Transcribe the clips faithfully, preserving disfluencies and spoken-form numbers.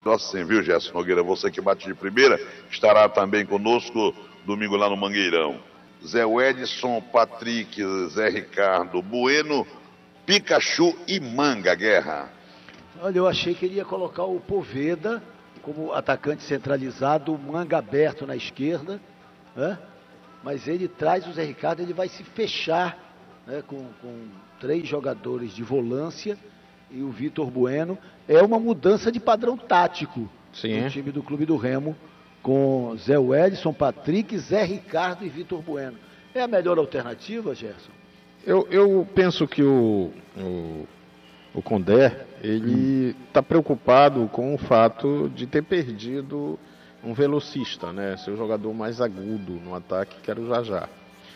Nossa, sim, viu, Gerson Nogueira? Você que bate de primeira, estará também conosco domingo lá no Mangueirão. Zé Edson, Patrick, Zé Ricardo, Bueno, Pikachu e Manga, Guerra. Olha, eu achei que ele ia colocar o Poveda como atacante centralizado, o Manga aberto na esquerda, né? Mas ele traz o Zé Ricardo, ele vai se fechar, né, com, com três jogadores de volância e o Vitor Bueno. É uma mudança de padrão tático. Sim. No time do Clube do Remo, com Zé Wellison, Patrick, Zé Ricardo e Vitor Bueno. É a melhor alternativa, Gerson? Eu, eu penso que o, o, o Condé, ele está hum. preocupado com o fato de ter perdido um velocista, né? Seu jogador mais agudo no ataque, que era o Jajá.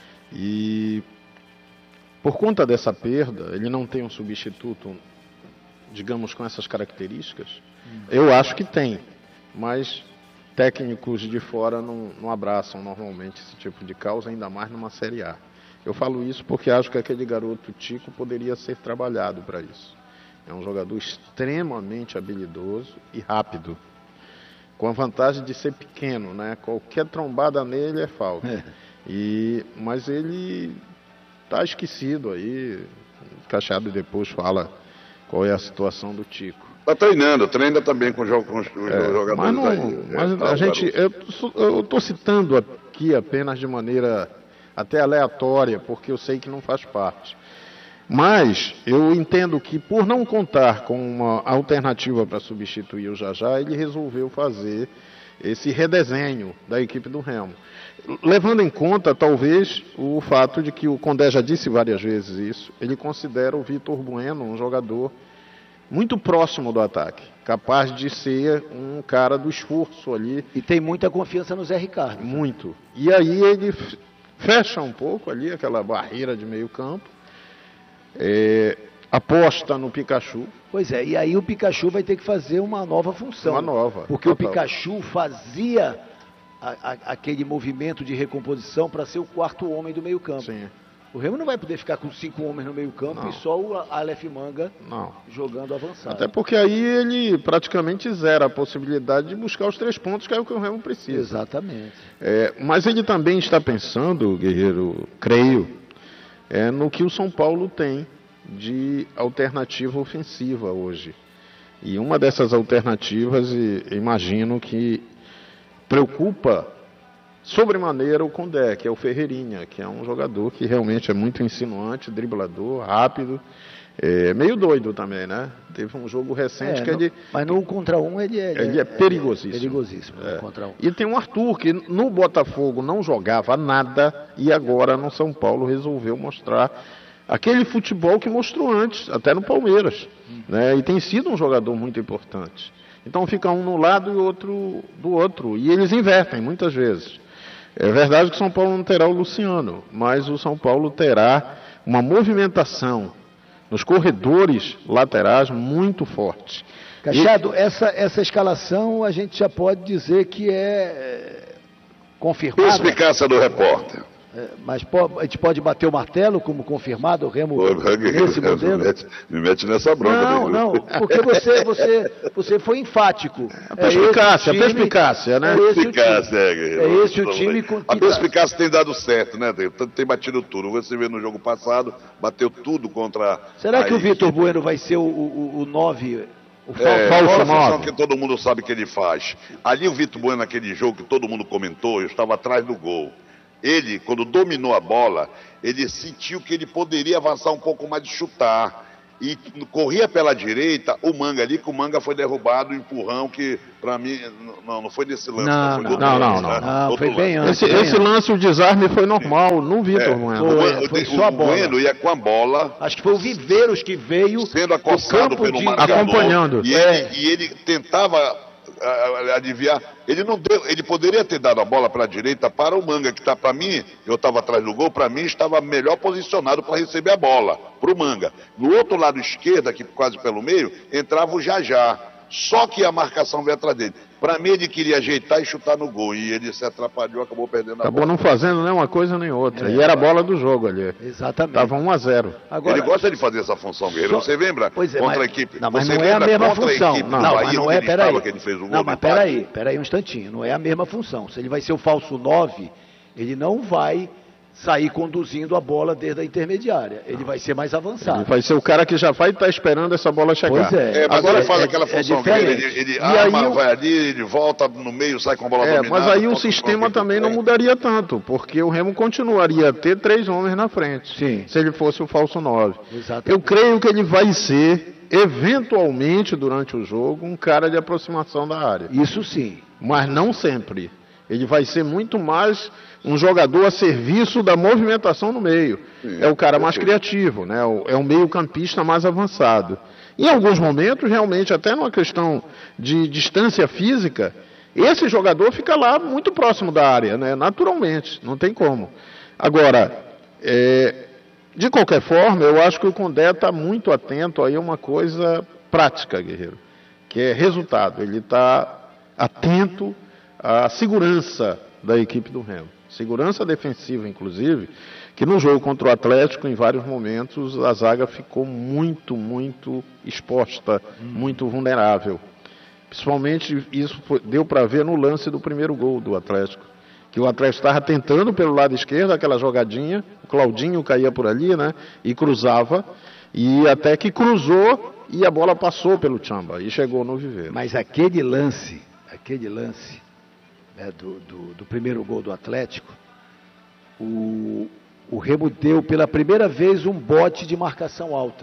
E por conta dessa perda, ele não tem um substituto, digamos, com essas características. Hum. Eu acho que tem, mas técnicos de fora não, não abraçam normalmente esse tipo de causa, ainda mais numa Série A. Eu falo isso porque acho que aquele garoto Tico poderia ser trabalhado para isso. É um jogador extremamente habilidoso e rápido, com a vantagem de ser pequeno, né? Qualquer trombada nele é falta. É. E, mas ele está esquecido aí. O Cachado depois fala qual é a situação do Tico. Está treinando, treina também com, com os é, jogadores. Mas, não, aí, mas é, tá, a gente, eu estou citando aqui apenas de maneira até aleatória, porque eu sei que não faz parte. Mas eu entendo que, por não contar com uma alternativa para substituir o Jajá, ele resolveu fazer esse redesenho da equipe do Remo. Levando em conta, talvez, o fato de que o Condé já disse várias vezes isso, ele considera o Vitor Bueno um jogador muito próximo do ataque, capaz de ser um cara do esforço ali. E tem muita confiança no Zé Ricardo. Muito. E aí ele fecha um pouco ali aquela barreira de meio campo, é, aposta no Pikachu. Pois é, e aí o Pikachu vai ter que fazer uma nova função. Uma nova. Porque total. O Pikachu fazia a, a, aquele movimento de recomposição para ser o quarto homem do meio campo. Sim. O Remo não vai poder ficar com cinco homens no meio campo não. E só o Aleph Manga não. Jogando avançado. Até porque aí ele praticamente zera a possibilidade de buscar os três pontos, que é o que o Remo precisa. Exatamente. É, mas ele também está pensando, Guerreiro, creio, é, no que o São Paulo tem de alternativa ofensiva hoje. E uma dessas alternativas, imagino que preocupa sobremaneira o Condé, que é o Ferreirinha, que é um jogador que realmente é muito insinuante, driblador, rápido, é meio doido também, né? Teve um jogo recente é, que no, ele... Mas no um contra um ele é... Ele é, é perigosíssimo. É perigosíssimo, é. Um contra um. E tem o Arthur, que no Botafogo não jogava nada e agora no São Paulo resolveu mostrar aquele futebol que mostrou antes, até no Palmeiras, hum. né? E tem sido um jogador muito importante. Então fica um no lado e outro do outro. E eles invertem muitas vezes. É verdade que o São Paulo não terá o Luciano, mas o São Paulo terá uma movimentação nos corredores laterais muito forte. Cachado, e... essa, essa escalação a gente já pode dizer que é confirmada. Perspicácia do repórter. É, mas pode, a gente pode bater o martelo como confirmado o Remo Pô, nesse modelo? Me mete, me mete nessa bronca. Não, não, porque você, você, você foi enfático. A perspicácia, é a perspicácia, né? É esse o time, é, é esse o time com A perspicácia tem dado certo, né? Tem, tem batido tudo. Você vê no jogo passado, bateu tudo contra... Será que o Vitor Bueno vai ser o nove... O é, falso nove que todo mundo sabe que ele faz. Ali o Vitor Bueno, naquele jogo que todo mundo comentou, eu estava atrás do gol. Ele, quando dominou a bola, ele sentiu que ele poderia avançar um pouco mais de chutar. E corria pela direita, o Manga ali, que o Manga foi derrubado, empurrão, que pra mim, não, não foi nesse lance. Não, não, não, foi não, não, não, não, não foi bem antes. Esse, bem esse lance, o desarme foi normal, no Vitor é, Bueno. Foi, foi só a bola. O Bueno ia com a bola. Acho que foi o Viveiros que veio sendo acossado pelo de... marcador. Acompanhando. E, é. ele, e ele tentava... adivinhar, ele não deu, ele poderia ter dado a bola para a direita para o Manga, que está para mim, eu estava atrás do gol, para mim estava melhor posicionado para receber a bola, para o Manga. No outro lado esquerdo, aqui quase pelo meio, entrava o Jajá, só que a marcação veio atrás dele. Pra mim, ele queria ajeitar e chutar no gol. E ele se atrapalhou, acabou perdendo a acabou bola. não fazendo nem uma coisa nem outra. É. E era a bola do jogo ali. Exatamente. Tava um a zero. Agora, Ele gosta de fazer essa função, Guerreiro. Só... Você lembra? Pois é, contra mas... a equipe. Não, mas Você não é a mesma contra função. A equipe não, do mas Bahia, não é, peraí. Que ele fez o gol não, mas do empate? peraí, peraí um instantinho. Não é a mesma função. Se ele vai ser o falso nove, ele não vai sair conduzindo a bola desde a intermediária. Ele vai ser mais avançado. Ele vai ser o cara que já vai estar esperando essa bola chegar. Pois é. É, mas Agora, ele faz é- aquela é função, diferente. Guerreiro. Ele, ele E arma, aí o- vai ali, ele volta no meio, sai com a bola É, dominada. mas aí o toca sistema pro também não campo. mudaria tanto, porque o Remo continuaria a ter três homens na frente, Sim. se ele fosse o falso nove. Exatamente. Eu creio que ele vai ser, eventualmente, durante o jogo, um cara de aproximação da área, Isso sim. mas não sempre. Ele vai ser muito mais um jogador a serviço da movimentação no meio. Sim, é o cara mais perfeito. criativo, né? O- é o meio-campista mais avançado. Em alguns momentos, realmente, até numa questão de distância física, esse jogador fica lá muito próximo da área, né? Naturalmente, não tem como. Agora, é, de qualquer forma, eu acho que o Condé está muito atento aí a uma coisa prática, Guerreiro, que é resultado. Ele está atento à segurança da equipe do Remo. Segurança defensiva, inclusive, que no jogo contra o Atlético, em vários momentos, a zaga ficou muito, muito exposta, muito vulnerável. Principalmente isso foi- deu para ver no lance do primeiro gol do Atlético, que o Atlético estava tentando pelo lado esquerdo aquela jogadinha, o Claudinho caía por ali, né, e cruzava, e até que cruzou e a bola passou pelo Tchamba e chegou no Viveiro. Mas aquele lance, aquele lance né, do, do, do primeiro gol do Atlético, o, o Remo deu pela primeira vez um bote de marcação alta.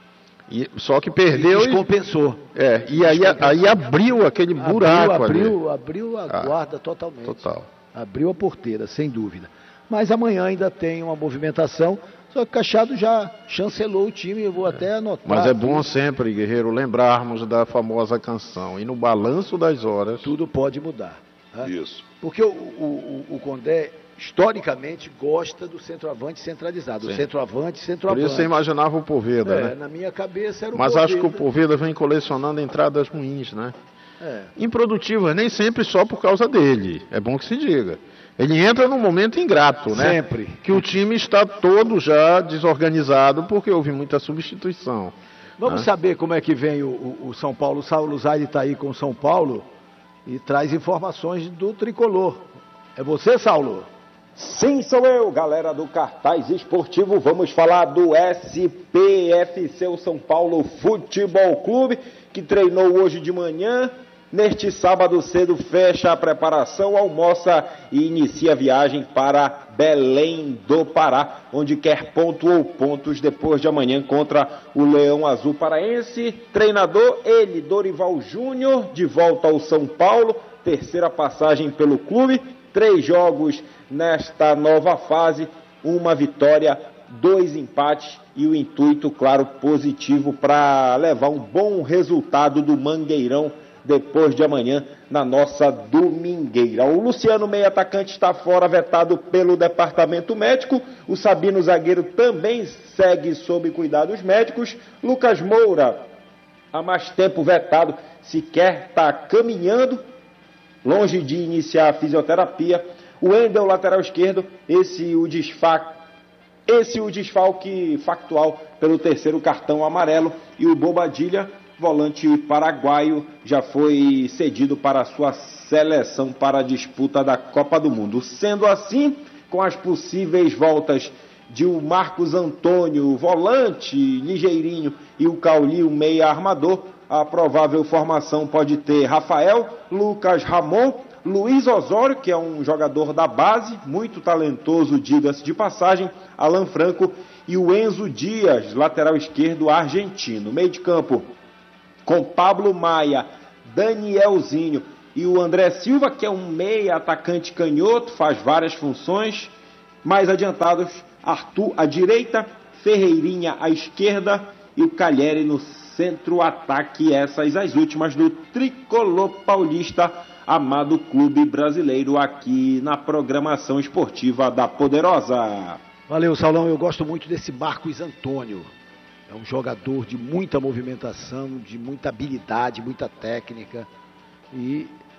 E- só que perdeu e e, descompensou. é, e aí, aí abriu aquele buraco abriu, ali. abriu, abriu a Ah, guarda totalmente. Total. Abriu a porteira, sem dúvida. Mas amanhã ainda tem uma movimentação, só que o Cachado já chancelou o time, eu vou até anotar. Mas é aqui. bom sempre, Guerreiro, lembrarmos da famosa canção. E no balanço das horas, Tudo pode mudar. Né? Isso. Porque o, o, o, o Condé, historicamente, gosta do centroavante centralizado. O Sim. centroavante, por centroavante. isso você imaginava o Poveda, É, né? na minha cabeça era o Mas acho que o Poveda. Poveda vem colecionando entradas ruins, né? É. Improdutivas, nem sempre só por causa dele. É bom que se diga. Ele entra num momento ingrato, né? Sempre. Que o time está todo já desorganizado porque houve muita substituição. Vamos né? saber como é que vem o, o, o São Paulo. O Saulo Zaide está aí com o São Paulo e traz informações do Tricolor. É você, Saulo? Sim, sou eu, galera do Cartaz Esportivo. Vamos falar do S P F C, o São Paulo Futebol Clube, que treinou hoje de manhã. Neste sábado cedo fecha a preparação, almoça e inicia a viagem para Belém do Pará, onde quer ponto ou pontos depois de amanhã contra o Leão Azul Paraense. Treinador, ele, Dorival Júnior, de volta ao São Paulo, terceira passagem pelo clube, três jogos nesta nova fase, uma vitória, dois empates e o intuito, claro, positivo para levar um bom resultado do Mangueirão depois de amanhã na nossa domingueira. O Luciano, meio atacante, está fora, vetado pelo departamento médico. O Sabino, zagueiro, também segue sob cuidados médicos. Lucas Moura, há mais tempo vetado, sequer está caminhando, longe de iniciar a fisioterapia. O Wendel, lateral esquerdo, esse o desfalque, esse o desfalque factual pelo terceiro cartão amarelo. E o Bobadilha, volante paraguaio, já foi cedido para a sua seleção para a disputa da Copa do Mundo. Sendo assim, com as possíveis voltas de o Marcos Antônio, volante ligeirinho, e o Cauli, o meia armador, a provável formação pode ter Rafael, Lucas Ramon, Luiz Osório, que é um jogador da base, muito talentoso, diga-se de passagem, Alan Franco, e o Enzo Dias, lateral esquerdo argentino. Meio de campo com Pablo Maia, Danielzinho e o André Silva, que é um meia atacante canhoto, faz várias funções. Mais adiantados, Arthur à direita, Ferreirinha à esquerda e o Calheri no centro-ataque. Essas as últimas do Tricolor Paulista, amado clube brasileiro, aqui na programação esportiva da Poderosa. Valeu, Saulão. Eu gosto muito desse Marcos Antônio. É um jogador de muita movimentação, de muita habilidade, muita técnica. E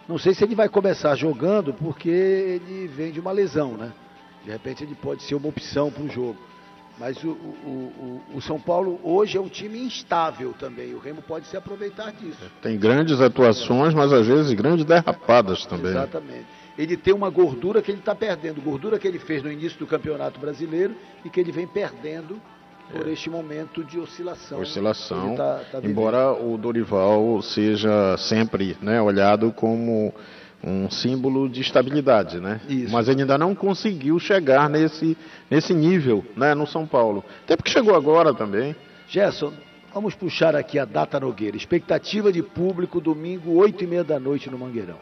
Não sei se ele vai começar jogando porque ele vem de uma lesão, né? De repente ele pode ser uma opção para o jogo. Mas o, o, o, o São Paulo hoje é um time instável também. O Remo pode se aproveitar disso. Tem grandes atuações, mas às vezes grandes derrapadas também. Exatamente. Ele tem uma gordura que ele está perdendo. Gordura que ele fez no início do Campeonato Brasileiro e que ele vem perdendo por é. este momento de oscilação. Oscilação, tá, tá embora o Dorival seja sempre, né, olhado como um símbolo de estabilidade, né? Isso. Mas ele ainda não conseguiu chegar nesse, nesse nível, né, no São Paulo. Até porque chegou agora também. Gerson, vamos puxar aqui a data Nogueira. Expectativa de público, domingo, oito e meia da noite no Mangueirão.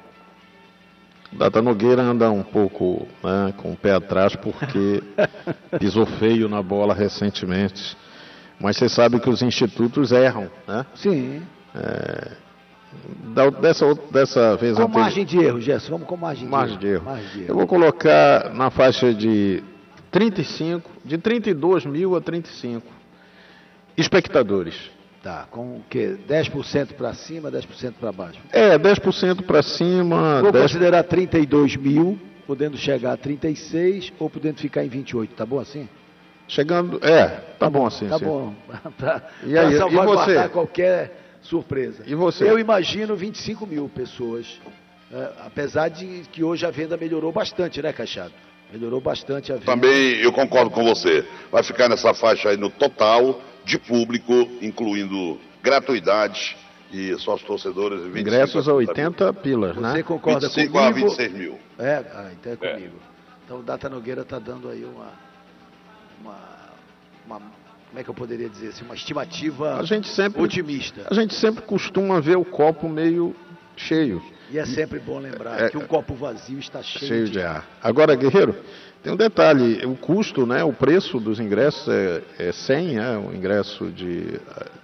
Data Nogueira anda um pouco, né, com o pé atrás porque pisou feio na bola recentemente. Mas você sabe que os institutos erram, né? Sim. É... Da, dessa, dessa vez com anterior. margem de erro, Gerson, vamos com margem, margem de, de, erro. erro. margem de erro. Eu vou colocar na faixa de trinta e cinco, de trinta e dois mil a trinta e cinco espectadores. Tá, com o quê? dez por cento para cima, dez por cento para baixo? É, dez por cento para cima. Vou dez... considerar trinta e dois mil, podendo chegar a trinta e seis ou podendo ficar em vinte e oito, tá bom assim? Chegando, é, tá, tá bom assim. Tá sim. bom, para salvaguardar e você? Qualquer surpresa. E você? Eu imagino vinte e cinco mil pessoas, é, apesar de que hoje a venda melhorou bastante, né, Cachado? Melhorou bastante a venda. Também eu concordo com você. Vai ficar nessa faixa aí no total de público, incluindo gratuidade e sócios torcedores. Ingressos a oitenta pilas, né? Você concorda vinte e cinco comigo? a vinte e seis mil. É, ah, então é comigo. É. Então o Data Nogueira está dando aí uma, uma, uma, como é que eu poderia dizer assim, uma estimativa a gente sempre, otimista. A gente sempre costuma ver o copo meio cheio. E é sempre bom lembrar é, que o copo vazio está cheio, cheio de, de ar. Agora, Guerreiro, tem um detalhe, o custo, né, o preço dos ingressos é, é cem, é o ingresso de...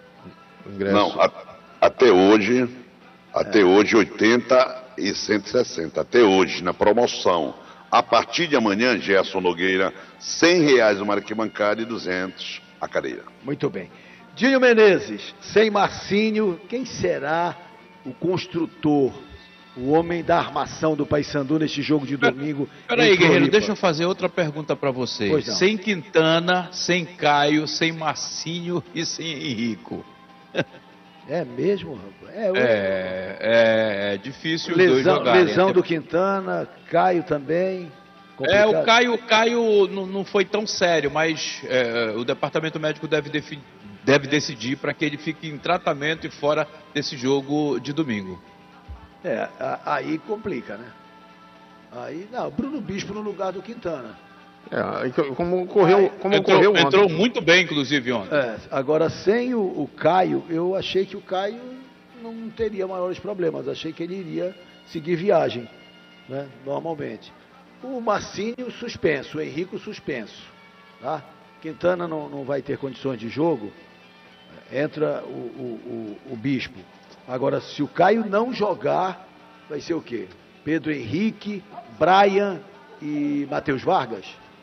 O ingresso... Não, a, até hoje, até é. hoje oitenta e cento e sessenta, até hoje, na promoção. A partir de amanhã, Gerson Nogueira, cem reais uma arquibancada e duzentos a cadeira. Muito bem. Dinho Menezes, sem Marcinho, quem será o construtor, o homem da armação do Paysandu neste jogo de domingo? Peraí, Guerreiro, deixa eu fazer outra pergunta para você. Sem Quintana, sem Caio, sem Marcinho e sem Henrico. É mesmo, rapaz? É, é, é, é difícil lesão, os dois jogarem. Lesão do Quintana, Caio também. Complicado. É, o Caio, Caio não, não foi tão sério, mas é, o departamento médico deve, defi- deve decidir para que ele fique em tratamento e fora desse jogo de domingo. É, aí complica, né? Aí, não, Bruno Bispo no lugar do Quintana. É, como ocorreu, como entrou, ocorreu ontem. Entrou muito bem, inclusive, ontem. É, agora, sem o, o Caio, eu achei que o Caio não teria maiores problemas. Achei que ele iria seguir viagem, né, normalmente. O Marcinho suspenso, o Henrico suspenso. Tá? Quintana não, não vai ter condições de jogo, entra o, o, o, o Bispo. Agora, se o Caio não jogar, vai ser o quê? Pedro Henrique, Brian e Matheus Vargas?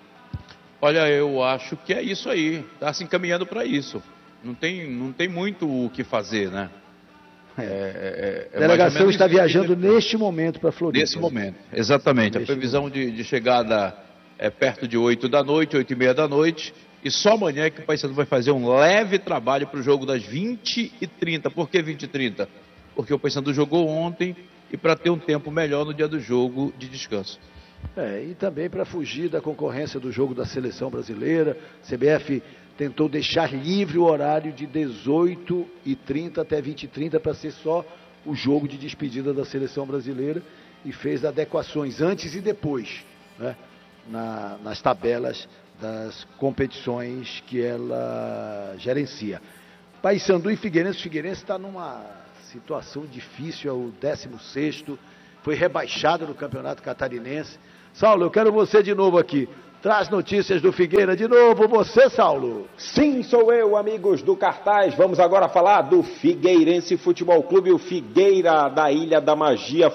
Olha, eu acho que é isso aí. Está se encaminhando para isso. Não tem, não tem muito o que fazer, né? É. É, é, a delegação está viajando que... neste momento para Floripa. Nesse momento, exatamente. Neste a previsão de, de chegada é perto de oito da noite, oito e meia da noite. E só amanhã é que o Paysandu vai fazer um leve trabalho para o jogo das vinte e trinta. Por que vinte e trinta? Porque o Paysandu jogou ontem e para ter um tempo melhor no dia do jogo de descanso. É, e também para fugir da concorrência do jogo da seleção brasileira. A C B F tentou deixar livre o horário de dezoito e trinta até vinte e trinta para ser só o jogo de despedida da seleção brasileira e fez adequações antes e depois, né, na, nas tabelas das competições que ela gerencia. Paysandu e Figueirense. Figueirense está numa situação difícil, é o décimo sexto, foi rebaixado no Campeonato Catarinense. Saulo, eu quero você de novo aqui. Traz notícias do Figueira de novo, você, Saulo. Sim, sou eu, amigos do Cartaz. Vamos agora falar do Figueirense Futebol Clube, o Figueira da Ilha da Magia,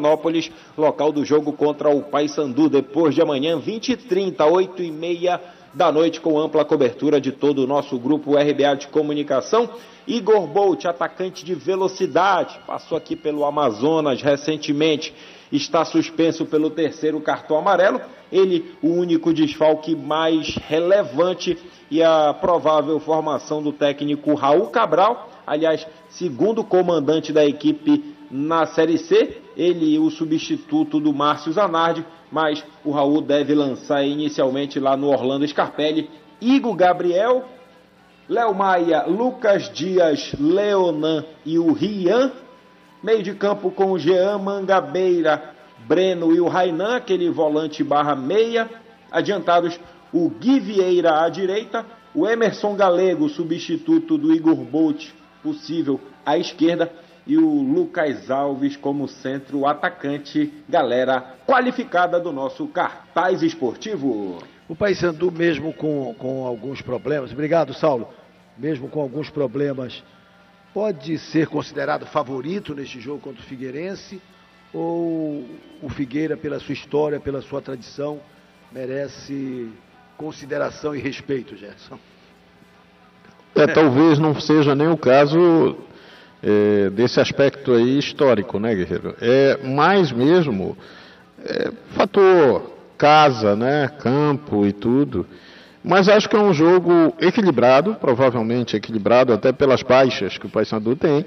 Florianópolis, local do jogo contra o Paysandu, depois de amanhã, vinte e trinta, oito e meia da noite, com ampla cobertura de todo o nosso grupo R B A de comunicação. Igor Bolt, atacante de velocidade, passou aqui pelo Amazonas recentemente, está suspenso pelo terceiro cartão amarelo. Ele, o único desfalque mais relevante, e a provável formação do técnico Raul Cabral, aliás, segundo comandante da equipe na Série C, ele o substituto do Márcio Zanardi, mas o Raul deve lançar inicialmente lá no Orlando Scarpelli Igor Gabriel, Léo Maia, Lucas Dias, Leonan e o Rian. Meio de campo com o Jean Mangabeira, Breno e o Rainan, aquele volante barra meia. Adiantados o Gui Vieira à direita, o Emerson Galego, substituto do Igor Bolt, possível à esquerda, e o Lucas Alves como centro atacante, galera qualificada do nosso cartaz esportivo. O Paysandu, mesmo com, com alguns problemas, obrigado, Saulo, mesmo com alguns problemas, pode ser considerado favorito neste jogo contra o Figueirense, ou o Figueira, pela sua história, pela sua tradição, merece consideração e respeito, Gerson? É, talvez não seja nem o caso é, desse aspecto aí histórico, né, Guerreiro? É mais mesmo é, fator casa, né, campo e tudo. Mas acho que é um jogo equilibrado, provavelmente equilibrado até pelas baixas que o Paysandu tem,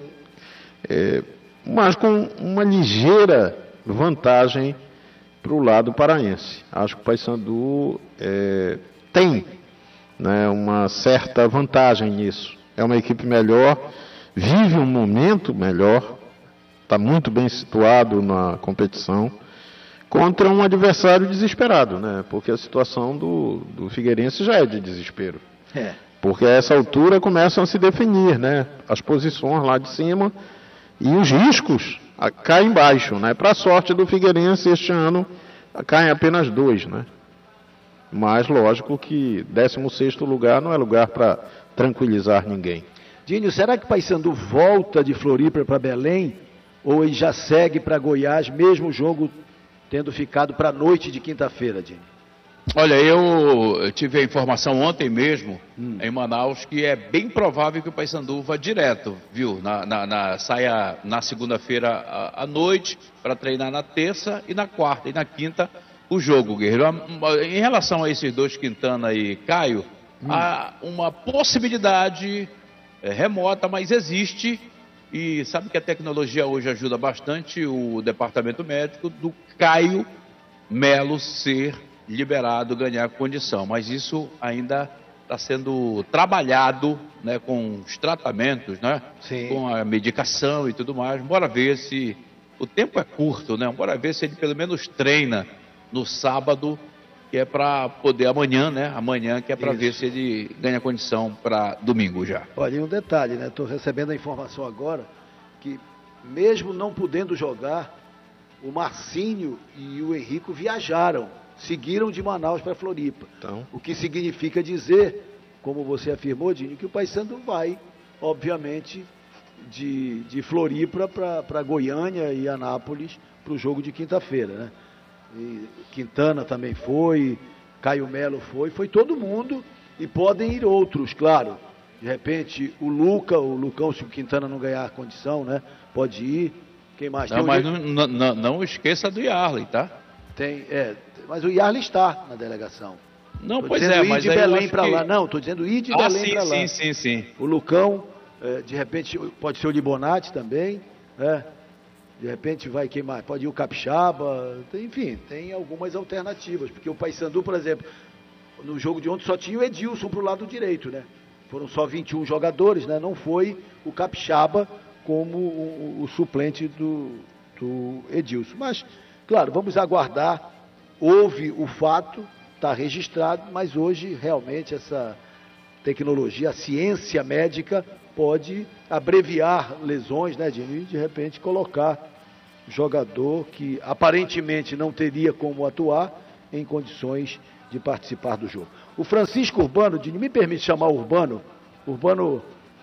é, mas com uma ligeira vantagem para o lado paraense. Acho que o Paysandu é, tem, né, uma certa vantagem nisso. É uma equipe melhor, vive um momento melhor, está muito bem situado na competição, contra um adversário desesperado, né? Porque a situação do, do Figueirense já é de desespero. É. Porque a essa altura começam a se definir, né, as posições lá de cima e os riscos caem embaixo, né? Para a sorte do Figueirense, este ano caem apenas dois, né? Mas lógico que décimo sexto lugar não é lugar para tranquilizar ninguém. Dinho, será que o Paysandu volta de Floripa para Belém ou ele já segue para Goiás, mesmo o jogo tendo ficado para a noite de quinta-feira, Dinho? Olha, eu tive a informação ontem mesmo, hum. em Manaus, que é bem provável que o Paysandu vá direto, viu? Na, na, na, saia na segunda-feira à, à noite, para treinar na terça e na quarta e na quinta o jogo, Guerreiro. Em relação a esses dois, Quintana e Caio, hum. há uma possibilidade é, remota, mas existe. E sabe que a tecnologia hoje ajuda bastante o departamento médico do Caio Melo ser liberado, ganhar condição. Mas isso ainda está sendo trabalhado, né, com os tratamentos, né, Sim. com a medicação e tudo mais. Bora ver se... O tempo é curto, né? Bora ver se ele pelo menos treina no sábado, que é para poder amanhã, né? Amanhã, que é para ver se ele ganha condição para domingo já. Olha, e um detalhe, né? Estou recebendo a informação agora que, mesmo não podendo jogar, o Marcinho e o Henrico viajaram, seguiram de Manaus para Floripa. Então... O que significa dizer, como você afirmou, Dinho, que o Paysandu vai, obviamente, de, de Floripa para Goiânia e Anápolis para o jogo de quinta-feira, né? E Quintana também foi, Caio Melo foi, foi todo mundo, e podem ir outros, claro. De repente, o Luca, o Lucão, se o Quintana não ganhar condição, né? Pode ir. Quem mais? Não, mas não, não, não esqueça do Yarley, tá? Tem, é, mas o Yarley está na delegação. Não, tô pois é, ir mas de aí Belém para que... lá. Não, estou dizendo ir de ah, Belém para lá. Sim, sim, sim. O Lucão, é, de repente, pode ser o Libonati também, né? De repente vai quem mais? Pode ir o Capixaba, enfim, tem algumas alternativas, porque o Paysandu, por exemplo, no jogo de ontem só tinha o Edilson para o lado direito, né? Foram só vinte e um jogadores, né? Não foi o Capixaba como o, o suplente do, do Edilson. Mas, claro, vamos aguardar. Houve o fato, está registrado, mas hoje realmente essa tecnologia, a ciência médica pode abreviar lesões, né, Dinho? E de repente colocar jogador que aparentemente não teria como atuar em condições de participar do jogo. O Francisco Urbano, Dinho, me permite chamar o Urbano. Urbano,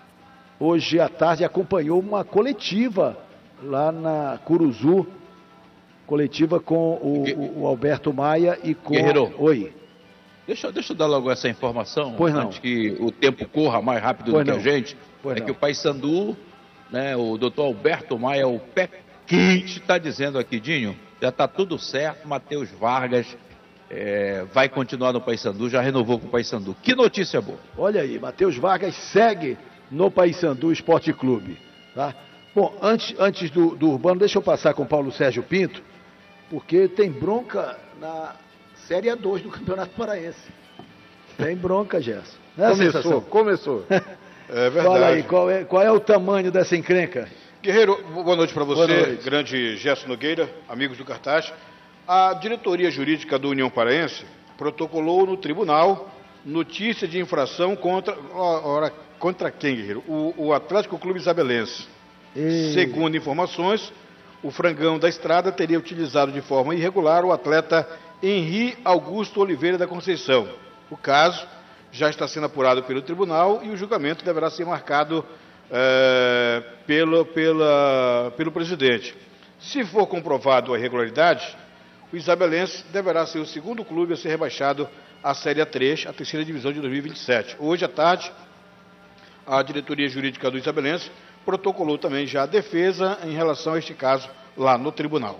hoje à tarde, acompanhou uma coletiva lá na Curuzu, coletiva com o, o, o Alberto Maia e com... Guerreiro. Oi. Deixa, deixa eu dar logo essa informação, pois não. Antes que o tempo corra mais rápido pois do que não. a gente. Pois é não. que o Paysandu, né, o doutor Alberto Maia, o pé quente, está dizendo aqui, Dinho, já está tudo certo, Matheus Vargas é, vai continuar no Paysandu, já renovou com o Paysandu. Que notícia boa. Olha aí, Matheus Vargas segue no Paysandu Esporte Clube. Tá? Bom, antes, antes do, do Urbano, deixa eu passar com o Paulo Sérgio Pinto, porque tem bronca na Série A dois do Campeonato Paraense. Tem bronca, Gerson. Não é começou, sensação? começou. É verdade. Fala aí, qual é, qual é o tamanho dessa encrenca? Guerreiro, boa noite para você, noite. grande Gerson Nogueira, amigos do Cartaz. A diretoria jurídica do União Paraense protocolou no tribunal notícia de infração contra, ora, contra quem, Guerreiro? O, o Atlético Clube Isabelense. E... Segundo informações, o Frangão da Estrada teria utilizado de forma irregular o atleta Henri Augusto Oliveira da Conceição. O caso já está sendo apurado pelo tribunal e o julgamento deverá ser marcado é, pelo, pela, pelo presidente. Se for comprovado a irregularidade, o Isabelense deverá ser o segundo clube a ser rebaixado à Série A três, a terceira divisão de dois mil e vinte e sete. Hoje à tarde, a diretoria jurídica do Isabelense protocolou também já a defesa em relação a este caso lá no tribunal.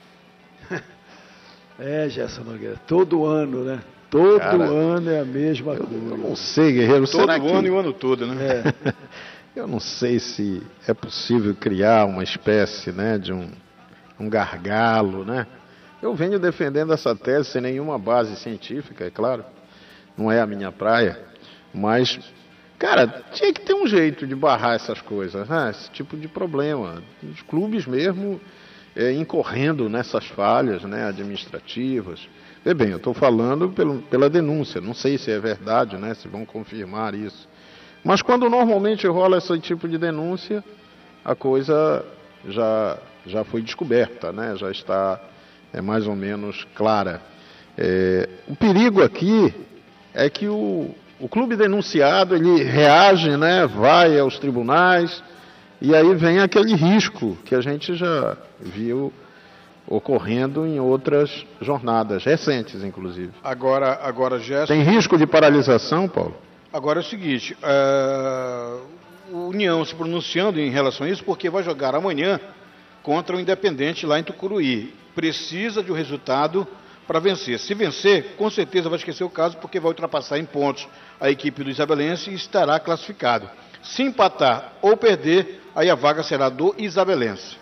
É, Gerson Nogueira, todo ano, né? Todo Cara, ano é a mesma coisa. Eu não sei, Guerreiro, Todo será ano que... e o ano todo, né? É. Eu não sei se é possível criar uma espécie, né, de um, um gargalo, né? Eu venho defendendo essa tese sem nenhuma base científica, é claro. Não é a minha praia, mas, cara, tinha que ter um jeito de barrar essas coisas, né? Esse tipo de problema. Os clubes mesmo é, incorrendo nessas falhas, né, administrativas. Vê bem, eu estou falando pelo, pela denúncia, não sei se é verdade, né, se vão confirmar isso. Mas quando normalmente rola esse tipo de denúncia, a coisa já, já foi descoberta, né, já está é, mais ou menos clara. É, o perigo aqui é que o, o clube denunciado, ele reage, né, vai aos tribunais, e aí vem aquele risco que a gente já viu ocorrendo em outras jornadas, recentes inclusive. Agora, agora Gerson... Tem risco de paralisação, Paulo? Agora é o seguinte, é... o União se pronunciando em relação a isso, porque vai jogar amanhã contra o Independente lá em Tucuruí. Precisa de um resultado para vencer. Se vencer, com certeza vai esquecer o caso, porque vai ultrapassar em pontos a equipe do Isabelense e estará classificado. Se empatar ou perder, aí a vaga será do Isabelense.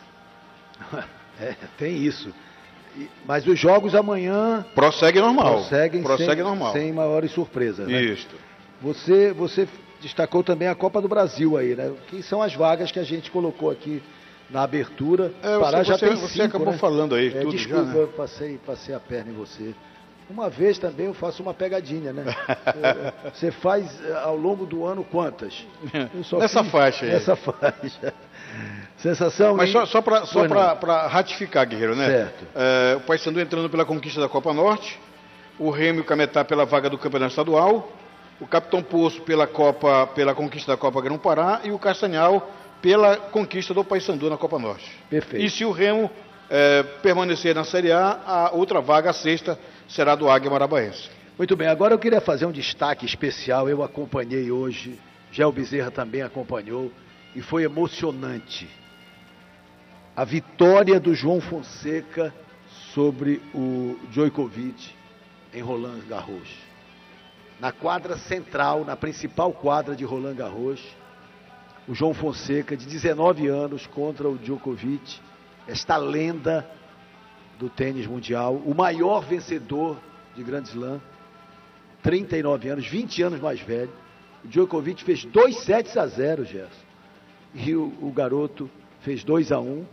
É, tem isso. E, mas os jogos amanhã prossegue normal. Prosseguem prossegue sem, normal. sem maiores surpresas, né? Isso. Você, você destacou também a Copa do Brasil aí, né? Que são as vagas que a gente colocou aqui na abertura. É, Pará você, já você, tem você cinco, acabou né? falando aí é, tudo desculpa, já, né? eu passei, passei a perna em você. Uma vez também eu faço uma pegadinha, né? Eu, você faz ao longo do ano quantas? Nessa fiz, faixa aí. Nessa faixa. Sensação. Mas em... só, só para só ratificar, Guerreiro, né? Certo. É, o Paysandu entrando pela conquista da Copa Norte, o Remo e o Cametá pela vaga do Campeonato Estadual, o Capitão Poço pela, Copa, pela conquista da Copa Grão-Pará e o Castanhal pela conquista do Paysandu na Copa Norte. Perfeito. E se o Remo é, permanecer na Série A, a outra vaga, a sexta, será do Águia Marabaense. Muito bem, agora eu queria fazer um destaque especial. Eu acompanhei hoje, Gel Bezerra também acompanhou, e foi emocionante. A vitória do João Fonseca sobre o Djokovic em Roland Garros. Na quadra central, na principal quadra de Roland Garros, o João Fonseca, de dezenove anos, contra o Djokovic, esta lenda do tênis mundial, o maior vencedor de Grand Slam, trinta e nove anos, vinte anos mais velho. O Djokovic fez dois sets a zero, Gerson. E o, o garoto fez dois a um,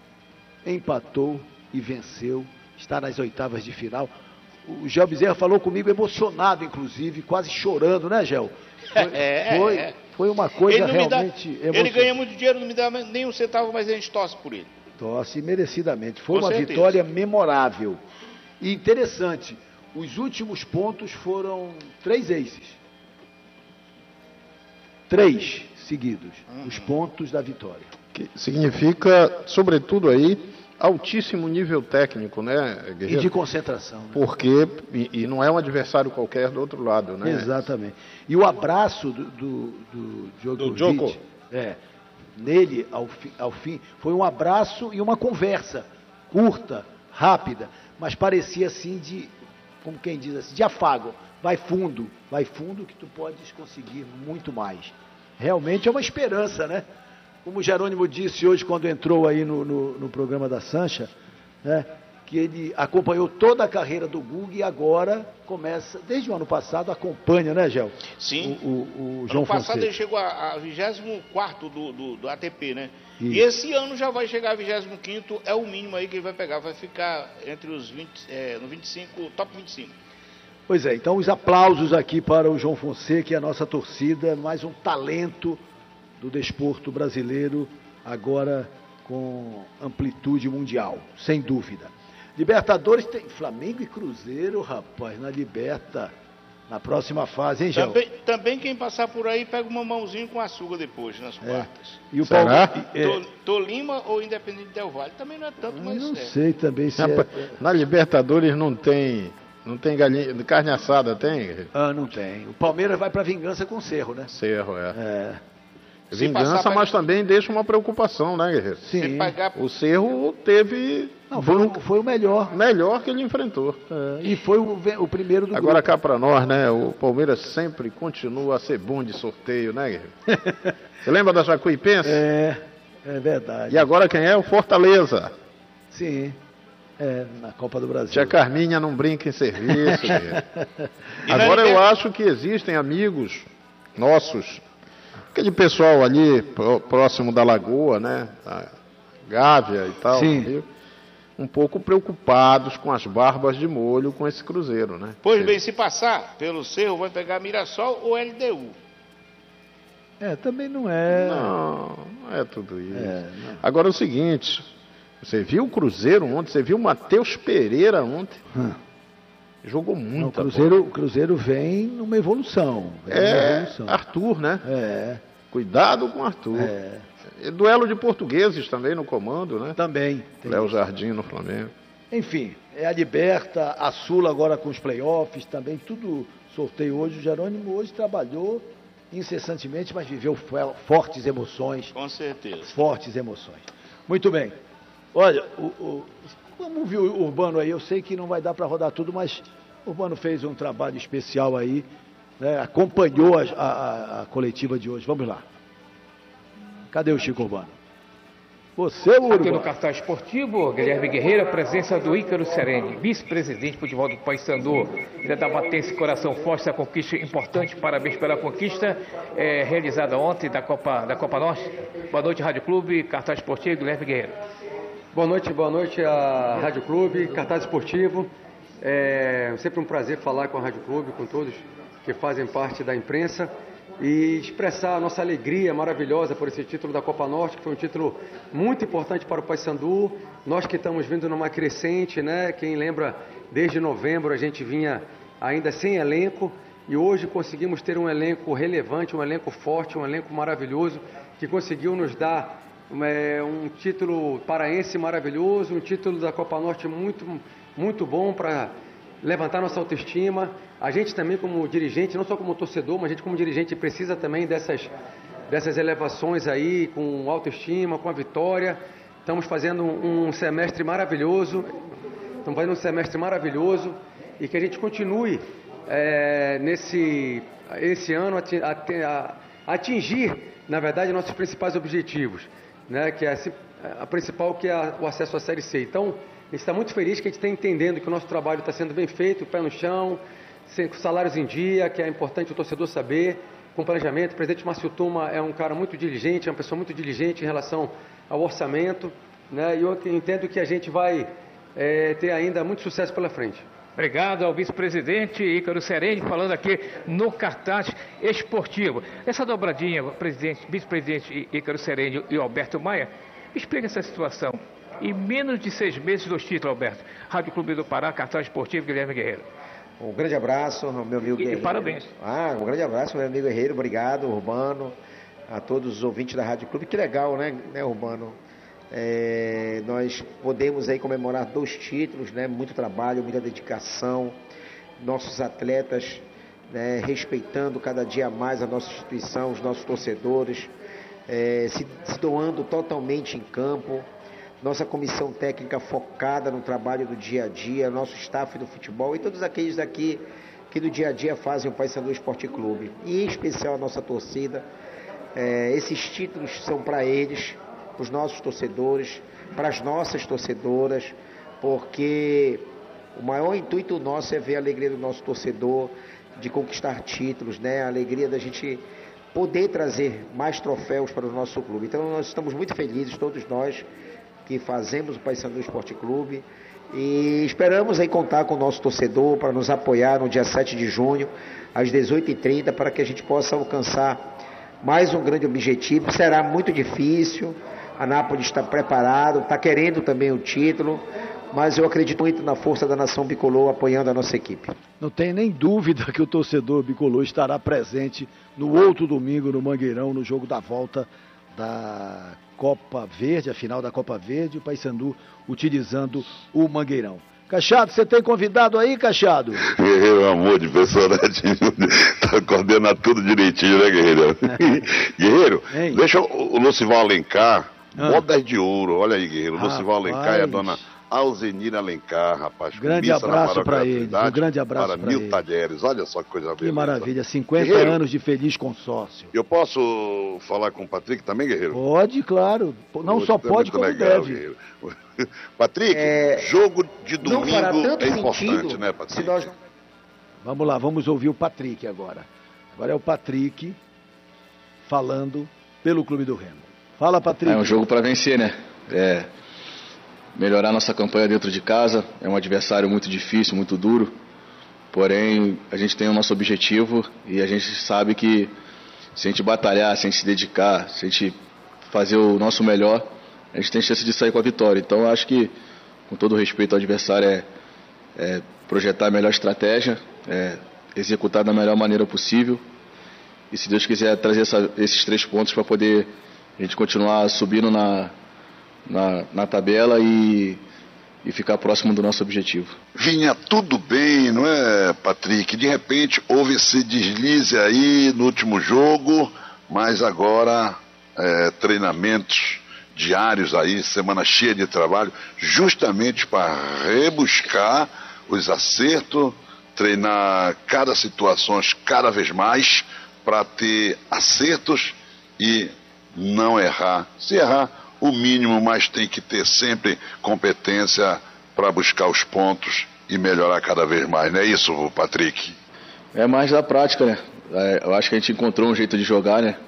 empatou e venceu, está nas oitavas de final. O Gel Bezerra falou comigo emocionado, inclusive, quase chorando, né, Gel? Foi, é, foi, é. foi uma coisa ele realmente dá, emocionante. Ele ganha muito dinheiro, não me dá nem um centavo, mas a gente torce por ele. Torce merecidamente. Foi Com uma certeza. vitória memorável. E interessante, os últimos pontos foram três aces. Três seguidos, Uhum. os pontos da vitória. Que significa, sobretudo aí, altíssimo nível técnico, né, Guerreiro? E de concentração. Né? Porque, e, e não é um adversário qualquer do outro lado, né? Exatamente. E o abraço do, do, do Djokovic, do Djoko. é, nele, ao, fi, ao fim, foi um abraço e uma conversa curta, rápida, mas parecia assim de, como quem diz assim, de afago. Vai fundo, vai fundo que tu podes conseguir muito mais. Realmente é uma esperança, né? Como o Jerônimo disse hoje quando entrou aí no, no, no programa da Sancha, né? Que ele acompanhou toda a carreira do Guga e agora começa, desde o ano passado, acompanha, né, Gel? Sim. O, o, o João ano passado Fonseca. ele chegou a, a vigésimo quarto do, do, do A T P, né? Isso. E esse ano já vai chegar a vigésimo quinto, é o mínimo aí que ele vai pegar, vai ficar entre os vinte, é, no vinte e cinco, top vinte e cinco. Pois é, então os aplausos aqui para o João Fonseca e a nossa torcida, mais um talento do desporto brasileiro, agora com amplitude mundial, sem dúvida. Libertadores tem Flamengo e Cruzeiro, rapaz, na Liberta, na próxima fase, hein, Gel? Também, também quem passar por aí pega uma mãozinha com açúcar depois, nas quartas. E o Será? Palmeiras, é, Tol- Tolima ou Independente Del Valle, também não é tanto, mas não é. sei também se Rapaz, é... na Libertadores não tem, não tem galinha, carne assada, tem? Ah, não tem. O Palmeiras vai para vingança com o Cerro, né? Cerro, é. É, Se Vingança, passar, mas vai- também deixa uma preocupação, né, Guerreiro? Se sim. pagar O Cerro teve Não, foi, o- foi o melhor. melhor que ele enfrentou. É, e foi o, ve- o primeiro do Agora grupo. cá pra nós, né? O Palmeiras sempre continua a ser bom de sorteio, né, Guerreiro? Você lembra da Jacuipense? É, é verdade. E agora quem é? O Fortaleza. Sim, é, na Copa do Brasil. Tia Carminha não brinca em serviço, Guerreiro. E na Agora eu Liber- acho que existem amigos nossos, aquele pessoal ali pró- próximo da Lagoa, né? A Gávea e tal, Sim. viu? Um pouco preocupados com as barbas de molho com esse Cruzeiro, né? Pois bem, se passar pelo Cerro, vai pegar Mirassol ou L D U. É, também não é. Não, não é tudo isso. É, não. Agora é o seguinte, você viu o Cruzeiro ontem, você viu o Matheus Pereira ontem? Hum. Jogou Não, o, muito. Cruzeiro, o Cruzeiro vem numa evolução. Vem numa É, evolução. Arthur, né? É, Cuidado com Arthur. é. E duelo de portugueses também no comando, né? Também. tem Léo isso. Jardim no Flamengo. Enfim, é a Liberta, a Sula agora com os playoffs, também tudo sorteio hoje. O Jerônimo hoje trabalhou incessantemente, mas viveu fo- fortes emoções. Com certeza. Fortes emoções. Muito bem. Olha, o, o, vamos ver o Urbano aí. Eu sei que não vai dar para rodar tudo, mas o Urbano fez um trabalho especial aí, né, acompanhou a, a- a coletiva de hoje. Vamos lá. Cadê o Chico Urbano? Você, Aqui no Urbano. Cartaz Esportivo, Guilherme Guerreiro, a presença do Ícaro Sereni, vice-presidente de futebol do Paysandu. Ele dá batência coração forte, essa conquista importante, parabéns pela conquista é, realizada ontem da Copa, da Copa Norte. Boa noite, Rádio Clube, Cartaz Esportivo, Guilherme Guerreiro. Boa noite, boa noite à Rádio Clube, Cartaz Esportivo. É sempre um prazer falar com a Rádio Clube, com todos que fazem parte da imprensa e expressar a nossa alegria maravilhosa por esse título da Copa Norte, que foi um título muito importante para o Paysandu. Nós que estamos vindo numa crescente, né? Quem lembra, desde novembro a gente vinha ainda sem elenco e hoje conseguimos ter um elenco relevante, um elenco forte, um elenco maravilhoso que conseguiu nos dar é, um título paraense maravilhoso, um título da Copa Norte muito, muito bom para levantar nossa autoestima. A gente também como dirigente, não só como torcedor, mas a gente como dirigente precisa também dessas, dessas elevações aí, com autoestima, com a vitória. Estamos fazendo um semestre maravilhoso, estamos fazendo um semestre maravilhoso e que a gente continue é, nesse esse ano a, a, a atingir, na verdade, nossos principais objetivos, né, que é a, a principal, que é a, o acesso à Série C. Então, a gente está muito feliz que a gente está entendendo que o nosso trabalho está sendo bem feito, pé no chão, com salários em dia, que é importante o torcedor saber, com planejamento. O presidente Márcio Tuma é um cara muito diligente, é uma pessoa muito diligente em relação ao orçamento, né? E eu entendo que a gente vai é, ter ainda muito sucesso pela frente. Obrigado ao vice-presidente Ícaro Sereni, falando aqui no Cartaz Esportivo. Essa dobradinha, presidente, vice-presidente Ícaro Sereni e Alberto Maia, explica essa situação. Em menos de seis meses dos títulos, Alberto. Rádio Clube do Pará, Cartaz Esportivo, Guilherme Guerreiro. Um grande abraço ao meu amigo E, Guerreiro. parabéns. Ah, um grande abraço ao meu amigo Guerreiro. Obrigado, Urbano, a todos os ouvintes da Rádio Clube. Que legal, né, né Urbano? É, nós podemos aí comemorar dois títulos, né? Muito trabalho, muita dedicação, nossos atletas, né, respeitando cada dia mais a nossa instituição, os nossos torcedores, é, se, se doando totalmente em campo, nossa comissão técnica focada no trabalho do dia a dia, nosso staff do futebol e todos aqueles daqui que do dia a dia fazem o Paysandu Esporte Clube, e em especial a nossa torcida. É, esses títulos são para eles, para os nossos torcedores, para as nossas torcedoras, porque o maior intuito nosso é ver a alegria do nosso torcedor, de conquistar títulos, né? A alegria da gente poder trazer mais troféus para o nosso clube. Então nós estamos muito felizes, todos nós que fazemos o Paysandu Esporte Clube, e esperamos aí contar com o nosso torcedor para nos apoiar no dia sete de junho, às dezoito e trinta, para que a gente possa alcançar mais um grande objetivo. Será muito difícil, a Nápoles está preparado, está querendo também o título, mas eu acredito muito na força da nação bicolor apoiando a nossa equipe. Não tem nem dúvida que o torcedor bicolor estará presente no outro domingo no Mangueirão, no jogo da volta da Copa Verde, a final da Copa Verde, o Paysandu utilizando o Mangueirão. Cachado, você tem convidado aí, Cachado? Guerreiro, amor de personagem, tá coordenando tudo direitinho, né, Guerreiro? Guerreiro, Ei. deixa o, o Lucival Alencar, Ah. bodas de ouro, olha aí, Guerreiro, o Lucival Alencar e a Rapaz. dona Alzenira Alencar, rapaz. com Grande missa na abraço pra paróquia da eles, Trindade, um grande abraço para pra mil eles. talheres, olha só que coisa Que beleza. maravilha, cinquenta Guerreiro. anos de feliz consórcio. Eu posso falar com o Patrick também, Guerreiro? Pode, claro. Não Pô, só tá pode, muito como legal, deve. Guerreiro. Patrick, É, jogo de Não fará domingo tanto é importante, sentido né, Patrick? se nós... Vamos lá, vamos ouvir o Patrick agora. Agora é o Patrick falando pelo Clube do Remo. Fala, Patrick. É um jogo para vencer, né? É melhorar nossa campanha dentro de casa. É um adversário muito difícil, muito duro. Porém, a gente tem o nosso objetivo e a gente sabe que se a gente batalhar, se a gente se dedicar, se a gente fazer o nosso melhor, a gente tem chance de sair com a vitória. Então, eu acho que, com todo respeito ao adversário, é, é projetar a melhor estratégia, é executar da melhor maneira possível. E, se Deus quiser, trazer essa, esses três pontos para poder a gente continuar subindo na, na, na tabela e, e ficar próximo do nosso objetivo. Vinha tudo bem, não é, Patrick? De repente houve esse deslize aí no último jogo, mas agora é, treinamentos diários aí, semana cheia de trabalho, justamente para rebuscar os acertos, treinar cada situação cada vez mais para ter acertos e não errar. Se errar, o mínimo, mas tem que ter sempre competência para buscar os pontos e melhorar cada vez mais. Não é isso, Patrick? É mais da prática, né? É, eu acho que a gente encontrou um jeito de jogar, né?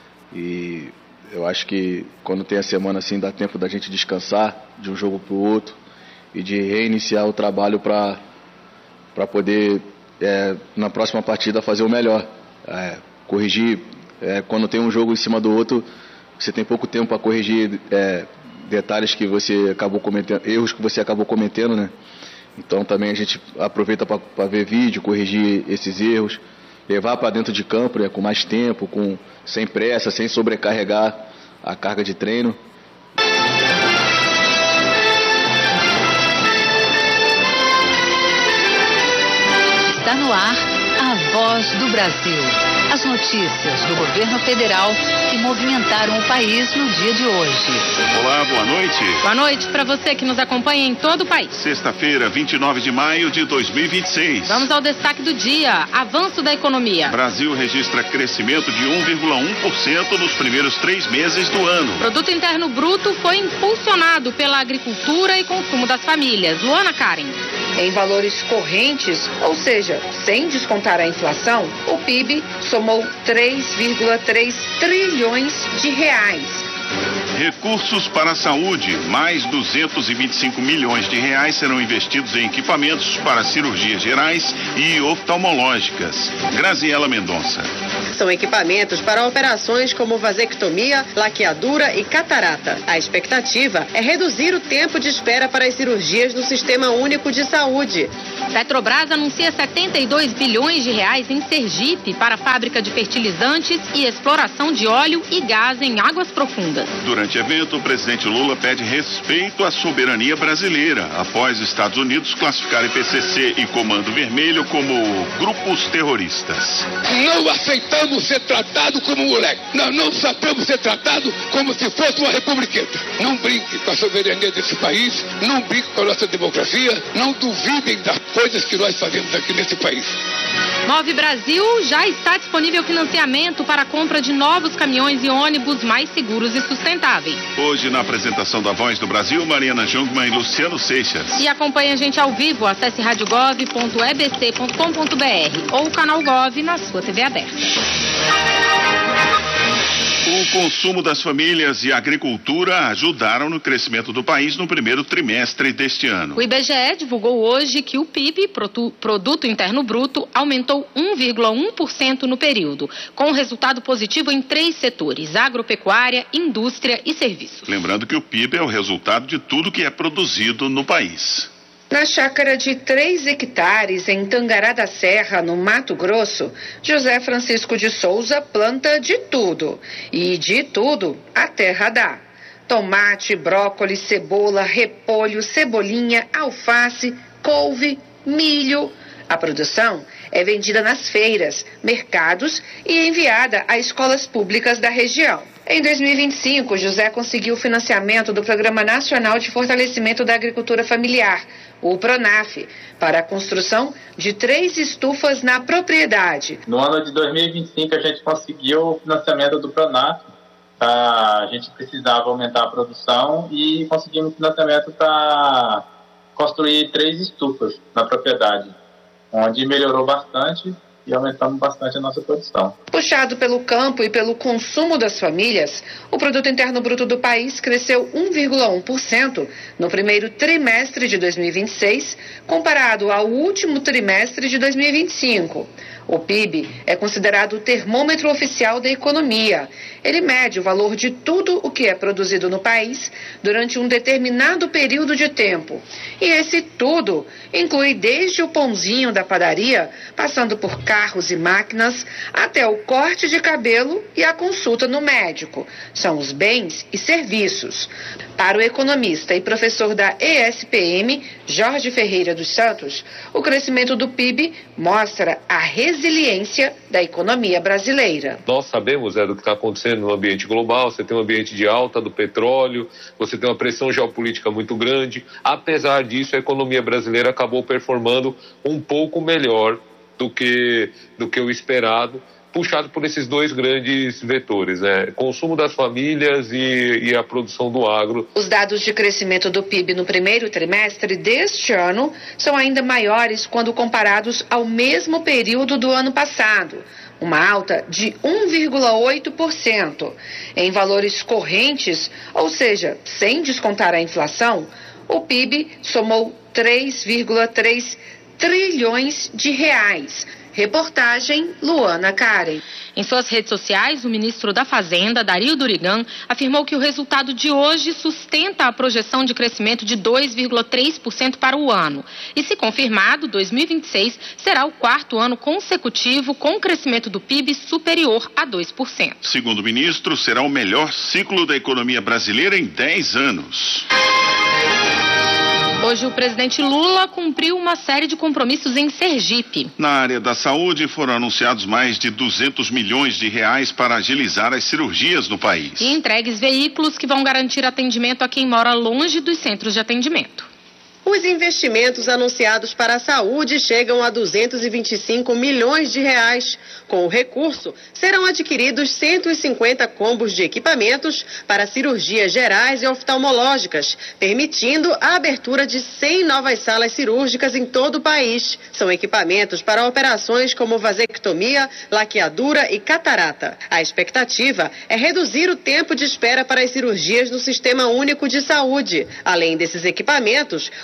E eu acho que quando tem a semana assim, dá tempo da gente descansar de um jogo para o outro e de reiniciar o trabalho para para poder, é, na próxima partida, fazer o melhor. É, corrigir, é, quando tem um jogo em cima do outro, você tem pouco tempo para corrigir é, detalhes que você acabou cometendo, erros que você acabou cometendo, né? Então também a gente aproveita para ver vídeo, corrigir esses erros, levar para dentro de campo, né, com mais tempo, com, sem pressa, sem sobrecarregar a carga de treino. Está no ar a Voz do Brasil. As notícias do governo federal que movimentaram o país no dia de hoje. Olá, boa noite. Boa noite para você que nos acompanha em todo o país. Sexta-feira, vinte e nove de maio de dois mil e vinte e seis. Vamos ao destaque do dia: avanço da economia. Brasil registra crescimento de um vírgula um por cento nos primeiros três meses do ano. Produto Interno Bruto foi impulsionado pela agricultura e consumo das famílias. Luana Karen. Em valores correntes, ou seja, sem descontar a inflação, o P I B somou três vírgula três trilhões de reais. Recursos para a saúde. Mais duzentos e vinte e cinco milhões de reais serão investidos em equipamentos para cirurgias gerais e oftalmológicas. Graziela Mendonça. São equipamentos para operações como vasectomia, laqueadura e catarata. A expectativa é reduzir o tempo de espera para as cirurgias no Sistema Único de Saúde. Petrobras anuncia setenta e dois bilhões de reais em Sergipe para a fábrica de fertilizantes e exploração de óleo e gás em águas profundas. Durante o evento, o presidente Lula pede respeito à soberania brasileira, após Estados Unidos classificarem P C C e Comando Vermelho como grupos terroristas. Não aceitamos ser tratado como moleque. Nós não sabemos ser tratado como se fosse uma republiqueta. Não brinque com a soberania desse país, não brinque com a nossa democracia, não duvidem das coisas que nós fazemos aqui nesse país. Move Brasil já está disponível financiamento para a compra de novos caminhões e ônibus mais seguros e sustentáveis. Hoje, na apresentação da Voz do Brasil, Mariana Jungmann e Luciano Seixas. E acompanhe a gente ao vivo, acesse rádio gov ponto e b c ponto com ponto b r ou o canal Gov na sua T V aberta. O consumo das famílias e a agricultura ajudaram no crescimento do país no primeiro trimestre deste ano. O I B G E divulgou hoje que o P I B, Produto Interno Bruto, aumentou um vírgula um por cento no período, com resultado positivo em três setores: agropecuária, indústria e serviços. Lembrando que o P I B é o resultado de tudo que é produzido no país. Na chácara de três hectares em Tangará da Serra, no Mato Grosso, José Francisco de Souza planta de tudo. E de tudo a terra dá. Tomate, brócolis, cebola, repolho, cebolinha, alface, couve, milho. A produção é vendida nas feiras, mercados e enviada a escolas públicas da região. Em dois mil e vinte e cinco, José conseguiu o financiamento do Programa Nacional de Fortalecimento da Agricultura Familiar, o PRONAF, para a construção de três estufas na propriedade. No ano de dois mil e vinte e cinco, a gente conseguiu o financiamento do PRONAF. Tá? A gente precisava aumentar a produção e conseguimos financiamento para construir três estufas na propriedade, onde melhorou bastante e aumentamos bastante a nossa produção. Puxado pelo campo e pelo consumo das famílias, o Produto Interno Bruto do país cresceu um vírgula um por cento no primeiro trimestre de dois mil e vinte e seis, comparado ao último trimestre de dois mil e vinte e cinco. O P I B é considerado o termômetro oficial da economia. Ele mede o valor de tudo o que é produzido no país durante um determinado período de tempo. E esse tudo inclui desde o pãozinho da padaria, passando por carros e máquinas, até o corte de cabelo e a consulta no médico. São os bens e serviços. Para o economista e professor da E S P M, Jorge Ferreira dos Santos, o crescimento do P I B mostra a resiliência da economia brasileira. Nós sabemos é, do que está acontecendo no ambiente global. Você tem um ambiente de alta do petróleo, você tem uma pressão geopolítica muito grande. Apesar disso, a economia brasileira acabou performando um pouco melhor do que, do que o esperado, puxado por esses dois grandes vetores, né? Consumo das famílias e, e a produção do agro. Os dados de crescimento do P I B no primeiro trimestre deste ano são ainda maiores quando comparados ao mesmo período do ano passado, uma alta de um vírgula oito por cento. Em valores correntes, ou seja, sem descontar a inflação, o P I B somou três vírgula três trilhões de reais. Reportagem Luana Karen. Em suas redes sociais, o ministro da Fazenda, Dario Durigan, afirmou que o resultado de hoje sustenta a projeção de crescimento de dois vírgula três por cento para o ano. E, se confirmado, dois mil e vinte e seis será o quarto ano consecutivo com crescimento do P I B superior a dois por cento. Segundo o ministro, será o melhor ciclo da economia brasileira em dez anos. Hoje o presidente Lula cumpriu uma série de compromissos em Sergipe. Na área da saúde foram anunciados mais de duzentos milhões de reais para agilizar as cirurgias no país. E entregues veículos que vão garantir atendimento a quem mora longe dos centros de atendimento. Os investimentos anunciados para a saúde chegam a duzentos e vinte e cinco milhões de reais. Com o recurso, serão adquiridos cento e cinquenta combos de equipamentos para cirurgias gerais e oftalmológicas, permitindo a abertura de cem novas salas cirúrgicas em todo o país. São equipamentos para operações como vasectomia, laqueadura e catarata. A expectativa é reduzir o tempo de espera para as cirurgias no Sistema Único de Saúde. Além desses equipamentos,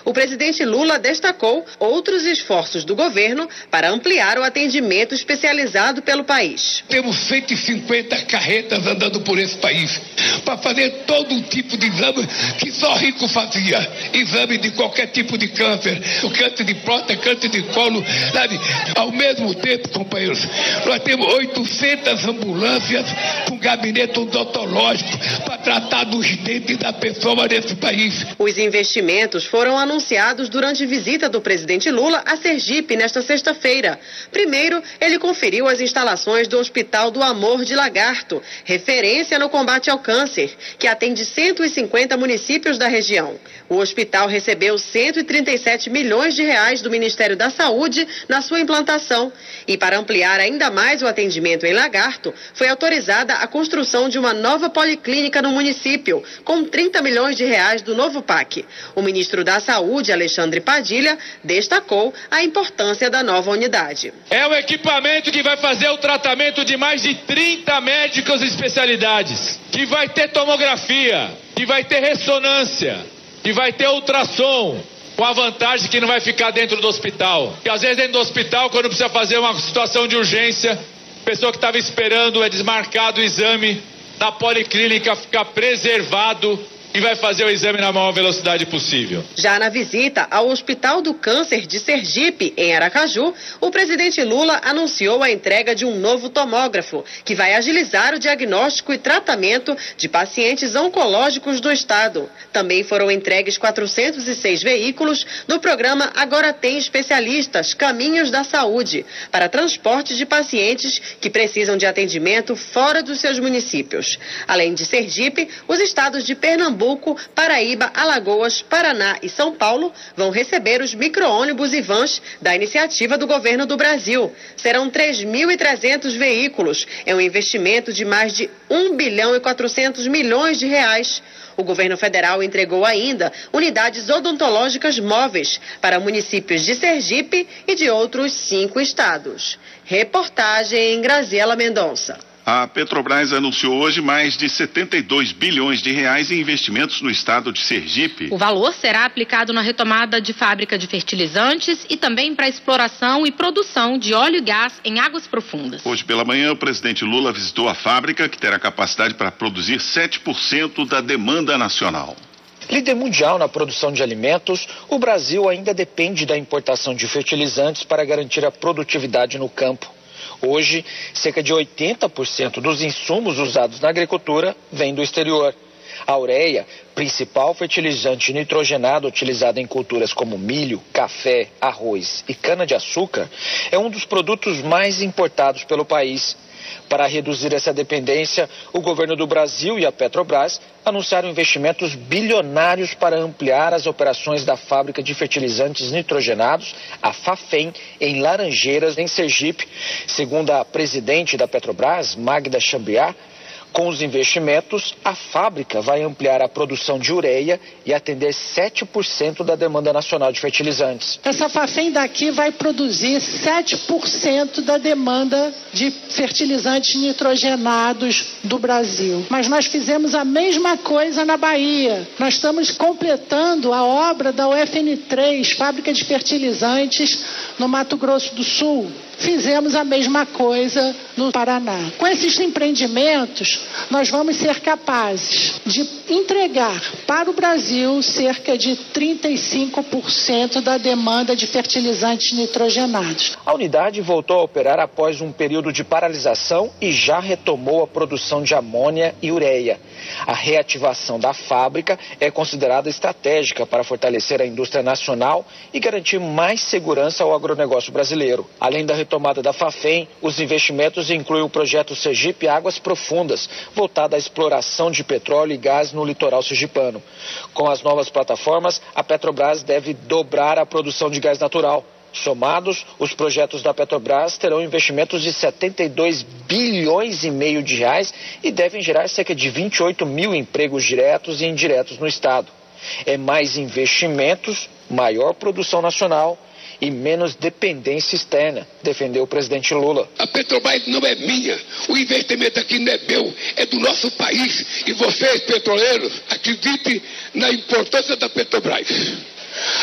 O presidente Lula destacou outros esforços do governo para ampliar o atendimento especializado pelo país. Temos cento e cinquenta carretas andando por esse país para fazer todo tipo de exame que só rico fazia. Exame de qualquer tipo de câncer, o câncer de próstata, câncer de colo, sabe? Ao mesmo tempo, companheiros, nós temos oitocentas ambulâncias com gabinete odontológico para tratar dos dentes da pessoa nesse país. Os investimentos foram anunciados durante visita do presidente Lula a Sergipe nesta sexta-feira. Primeiro, ele conferiu as instalações do Hospital do Amor de Lagarto, referência no combate ao câncer, que atende cento e cinquenta municípios da região. O hospital recebeu cento e trinta e sete milhões de reais do Ministério da Saúde na sua implantação. E para ampliar ainda mais o atendimento em Lagarto, foi autorizada a construção de uma nova policlínica no município, com trinta milhões de reais do novo P A C. O ministro da Saúde, Alexandre Padilha, destacou a importância da nova unidade. É um equipamento que vai fazer o tratamento de mais de trinta médicos e especialidades, que vai ter tomografia, que vai ter ressonância, que vai ter ultrassom, com a vantagem que não vai ficar dentro do hospital. Porque às vezes dentro do hospital, quando precisa fazer uma situação de urgência, a pessoa que estava esperando é desmarcado o exame, na policlínica fica preservado e vai fazer o exame na maior velocidade possível. Já na visita ao Hospital do Câncer de Sergipe, em Aracaju, o presidente Lula anunciou a entrega de um novo tomógrafo, que vai agilizar o diagnóstico e tratamento de pacientes oncológicos do estado. Também foram entregues quatrocentos e seis veículos no programa Agora Tem Especialistas, Caminhos da Saúde, para transporte de pacientes que precisam de atendimento fora dos seus municípios. Além de Sergipe, os estados de Pernambuco, Paraíba, Alagoas, Paraná e São Paulo vão receber os micro-ônibus e vans da iniciativa do governo do Brasil. Serão três mil e trezentos veículos. É um investimento de mais de um bilhão e quatrocentos milhões de reais. O governo federal entregou ainda unidades odontológicas móveis para municípios de Sergipe e de outros cinco estados. Reportagem Graziela Mendonça. A Petrobras anunciou hoje mais de setenta e dois bilhões de reais em investimentos no estado de Sergipe. O valor será aplicado na retomada de fábrica de fertilizantes e também para a exploração e produção de óleo e gás em águas profundas. Hoje pela manhã, o presidente Lula visitou a fábrica, que terá capacidade para produzir sete por cento da demanda nacional. Líder mundial na produção de alimentos, o Brasil ainda depende da importação de fertilizantes para garantir a produtividade no campo. Hoje, cerca de oitenta por cento dos insumos usados na agricultura vêm do exterior. A ureia, principal fertilizante nitrogenado utilizado em culturas como milho, café, arroz e cana-de-açúcar, é um dos produtos mais importados pelo país. Para reduzir essa dependência, o governo do Brasil e a Petrobras anunciaram investimentos bilionários para ampliar as operações da fábrica de fertilizantes nitrogenados, a Fafem, em Laranjeiras, em Sergipe. Segundo a presidente da Petrobras, Magda Chambriard, com os investimentos, a fábrica vai ampliar a produção de ureia e atender sete por cento da demanda nacional de fertilizantes. Essa Fafem daqui vai produzir sete por cento da demanda de fertilizantes nitrogenados do Brasil. Mas nós fizemos a mesma coisa na Bahia. Nós estamos completando a obra da U F N três, fábrica de fertilizantes, no Mato Grosso do Sul. Fizemos a mesma coisa no Paraná. Com esses empreendimentos, nós vamos ser capazes de entregar para o Brasil cerca de trinta e cinco por cento da demanda de fertilizantes nitrogenados. A unidade voltou a operar após um período de paralisação e já retomou a produção de amônia e ureia. A reativação da fábrica é considerada estratégica para fortalecer a indústria nacional e garantir mais segurança ao agronegócio brasileiro. Além da retomada da Fafem, os investimentos incluem o projeto Sergipe Águas Profundas, voltado à exploração de petróleo e gás no litoral sergipano. Com as novas plataformas, a Petrobras deve dobrar a produção de gás natural. Somados, os projetos da Petrobras terão investimentos de setenta e dois bilhões e meio de reais e devem gerar cerca de vinte e oito mil empregos diretos e indiretos no estado. É mais investimentos, maior produção nacional e menos dependência externa, defendeu o presidente Lula. A Petrobras não é minha, o investimento aqui não é meu, é do nosso país. E vocês, petroleiros, acreditem na importância da Petrobras.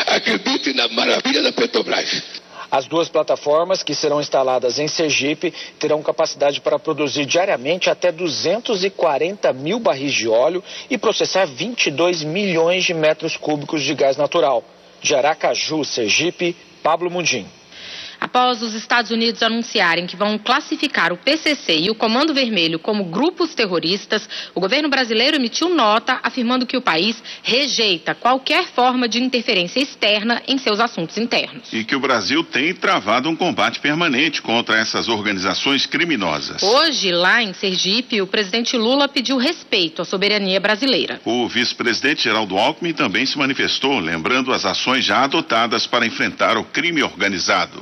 Acredite na maravilha da Petrobras. As duas plataformas, que serão instaladas em Sergipe, terão capacidade para produzir diariamente até duzentos e quarenta mil barris de óleo e processar vinte e dois milhões de metros cúbicos de gás natural. De Aracaju, Sergipe, Pablo Mundim. Após os Estados Unidos anunciarem que vão classificar o P C C e o Comando Vermelho como grupos terroristas, o governo brasileiro emitiu nota afirmando que o país rejeita qualquer forma de interferência externa em seus assuntos internos. E que o Brasil tem travado um combate permanente contra essas organizações criminosas. Hoje, lá em Sergipe, o presidente Lula pediu respeito à soberania brasileira. O vice-presidente Geraldo Alckmin também se manifestou, lembrando as ações já adotadas para enfrentar o crime organizado.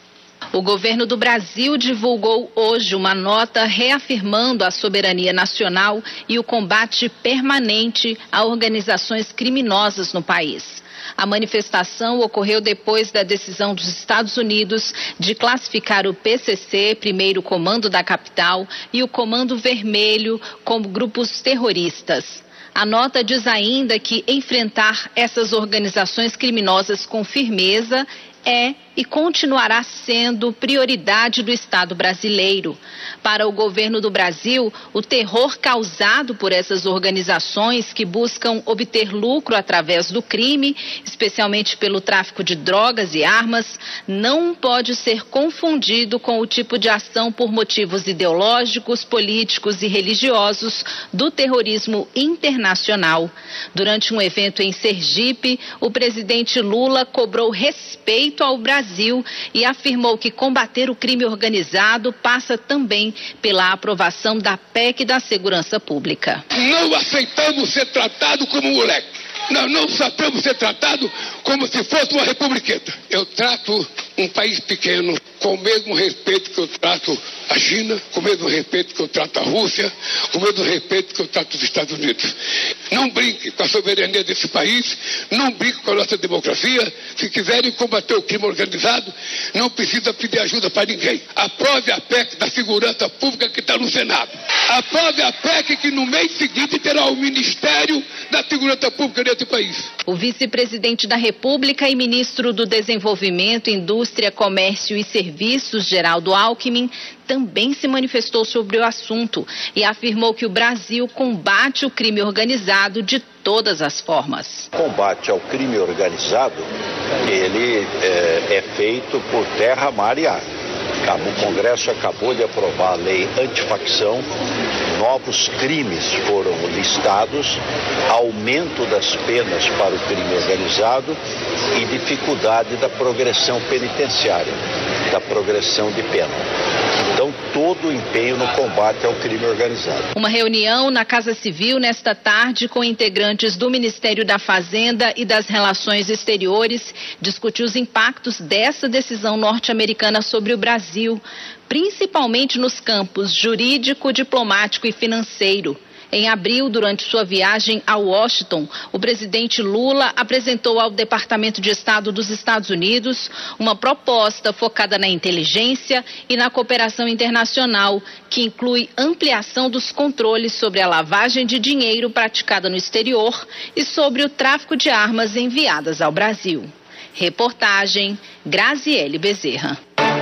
O governo do Brasil divulgou hoje uma nota reafirmando a soberania nacional e o combate permanente a organizações criminosas no país. A manifestação ocorreu depois da decisão dos Estados Unidos de classificar o P C C, primeiro comando da capital, e o Comando Vermelho como grupos terroristas. A nota diz ainda que enfrentar essas organizações criminosas com firmeza é e continuará sendo prioridade do Estado brasileiro. Para o governo do Brasil, o terror causado por essas organizações que buscam obter lucro através do crime, especialmente pelo tráfico de drogas e armas, não pode ser confundido com o tipo de ação por motivos ideológicos, políticos e religiosos do terrorismo internacional. Durante um evento em Sergipe, o presidente Lula cobrou respeito ao Brasil e afirmou que combater o crime organizado passa também pela aprovação da P E C da Segurança Pública. Não aceitamos ser tratado como moleque. Nós não sabemos ser tratado como se fosse uma republiqueta. Eu trato um país pequeno com o mesmo respeito que eu trato a China, com o mesmo respeito que eu trato a Rússia, com o mesmo respeito que eu trato os Estados Unidos. Não brinque com a soberania desse país, não brinque com a nossa democracia. Se quiserem combater o crime organizado, não precisa pedir ajuda para ninguém. Aprove a P E C da Segurança Pública que está no Senado. Aprove a P E C que no mês seguinte terá o Ministério da Segurança Pública desse país. O vice-presidente da República e ministro do Desenvolvimento, Indústria, Comércio e Serviços, Geraldo Alckmin, também se manifestou sobre o assunto e afirmou que o Brasil combate o crime organizado de todas as formas. O combate ao crime organizado, ele é, é feito por terra, mar e ar. O Congresso acabou de aprovar a lei antifacção, novos crimes foram listados, aumento das penas para o crime organizado e dificuldade da progressão penitenciária, da progressão de pena. Então, todo o empenho no combate ao crime organizado. Uma reunião na Casa Civil nesta tarde com integrantes do Ministério da Fazenda e das Relações Exteriores discutiu os impactos dessa decisão norte-americana sobre o Brasil, principalmente nos campos jurídico, diplomático e financeiro. Em abril, durante sua viagem a Washington, o presidente Lula apresentou ao Departamento de Estado dos Estados Unidos uma proposta focada na inteligência e na cooperação internacional, que inclui ampliação dos controles sobre a lavagem de dinheiro praticada no exterior e sobre o tráfico de armas enviadas ao Brasil. Reportagem Graziele Bezerra.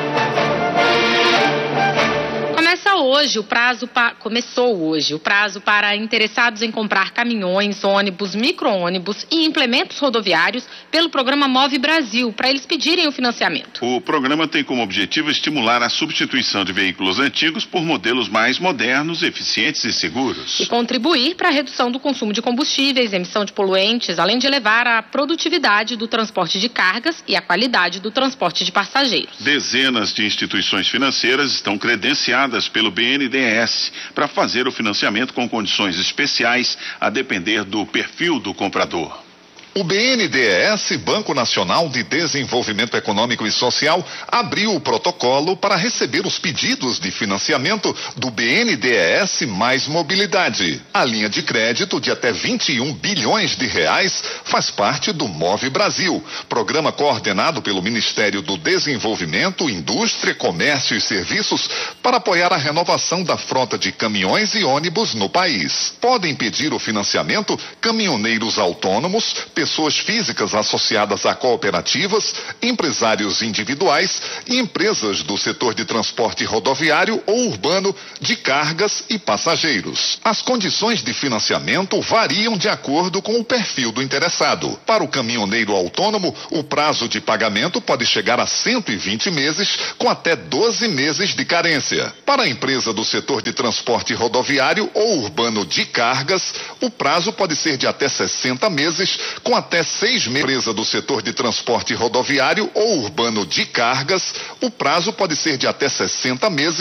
Começa hoje o prazo pa... Começou hoje o prazo para interessados em comprar caminhões, ônibus, micro-ônibus e implementos rodoviários pelo programa Move Brasil, para eles pedirem o financiamento. O programa tem como objetivo estimular a substituição de veículos antigos por modelos mais modernos, eficientes e seguros. E contribuir para a redução do consumo de combustíveis, emissão de poluentes, além de elevar a produtividade do transporte de cargas e a qualidade do transporte de passageiros. Dezenas de instituições financeiras estão credenciadas pelo B N D E S para fazer o financiamento com condições especiais a depender do perfil do comprador. O B N D E S, Banco Nacional de Desenvolvimento Econômico e Social, abriu o protocolo para receber os pedidos de financiamento do B N D E S Mais Mobilidade. A linha de crédito de até vinte e um bilhões de reais faz parte do Move Brasil, programa coordenado pelo Ministério do Desenvolvimento, Indústria, Comércio e Serviços para apoiar a renovação da frota de caminhões e ônibus no país. Podem pedir o financiamento caminhoneiros autônomos, pessoas físicas associadas a cooperativas, empresários individuais e empresas do setor de transporte rodoviário ou urbano de cargas e passageiros. As condições de financiamento variam de acordo com o perfil do interessado. Para o caminhoneiro autônomo, o prazo de pagamento pode chegar a cento e vinte meses, com até doze meses de carência. Para a empresa do setor de transporte rodoviário ou urbano de cargas, o prazo pode ser de até sessenta meses, com até seis meses. Empresa do setor de transporte rodoviário ou urbano de cargas, o prazo pode ser de até sessenta meses.